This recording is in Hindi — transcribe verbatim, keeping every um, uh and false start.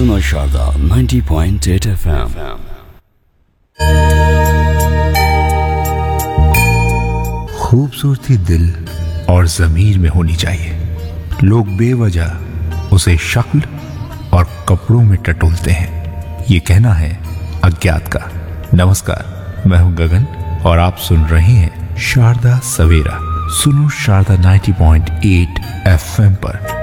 सुनो Sharda ninety point eight F M. खूबसूरती दिल और ज़मीर में होनी चाहिए। लोग बेवजह उसे शक्ल और कपड़ों में टटोलते हैं। ये कहना है अज्ञात का। नमस्कार, मैं हूं गगन और आप सुन रहे हैं शारदा सवेरा। सुनो Sharda ninety point eight F M पर।